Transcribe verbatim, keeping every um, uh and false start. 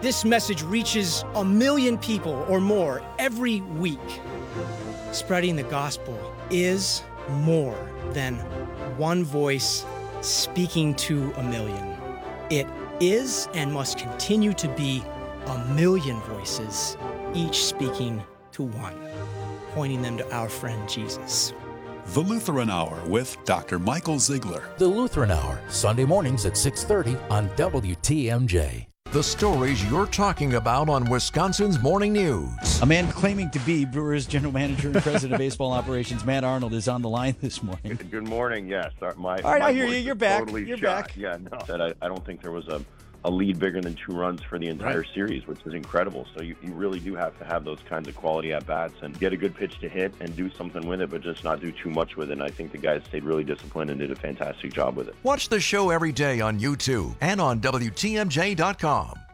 this message reaches a million people or more every week. Spreading the gospel is more than one voice speaking to a million. It is and must continue to be a million voices, each speaking to one, pointing them to our friend Jesus. The Lutheran Hour with Doctor Michael Ziegler. The Lutheran Hour, Sunday mornings at six thirty on W T M J. The stories you're talking about on Wisconsin's Morning News. A man claiming to be Brewers general manager and president of baseball operations, Matt Arnold, is on the line this morning. Good morning. Yes, my, all right, my I hear you. voice You're is back. Totally You're shot. back. Yeah, no. That I, I don't think there was a, a lead bigger than two runs for the entire Right. series, which is incredible. So you, you really do have to have those kinds of quality at bats and get a good pitch to hit and do something with it, but just not do too much with it. And I think the guys stayed really disciplined and did a fantastic job with it. Watch the show every day on YouTube and on W T M J dot com.